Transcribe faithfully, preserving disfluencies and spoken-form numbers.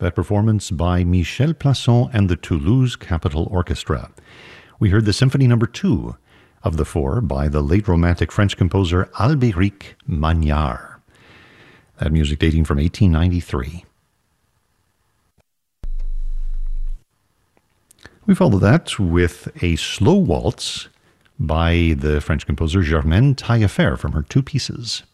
That performance by Michel Plasson and the Toulouse Capitol Orchestra. We heard the Symphony Number Two of the four by the late Romantic French composer Albéric Magnard. That music dating from eighteen ninety-three. We follow that with a slow waltz by the French composer Germaine Taillefer from her Two Pieces.